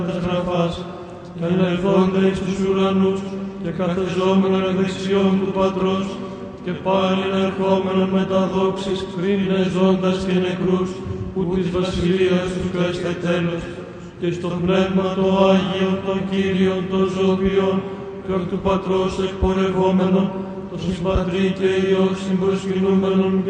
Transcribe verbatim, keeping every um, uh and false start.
της γραφάς, και ανελθόντα εις τους ουρανούς, και καθεζόμενον εκ δεξιών του Πατρός, και πάλι ερχόμενον με τα δόξης, κρίνε ζώντας και νεκρούς, που της βασιλείας τους καίστε τέλος, και στο πνεύμα το Άγιον, το Κύριον, το ζωοποιόν, και εκ του Πατρός εκπορευόμενον, το συμπατρί και Υιό συμπροσκυνούμενον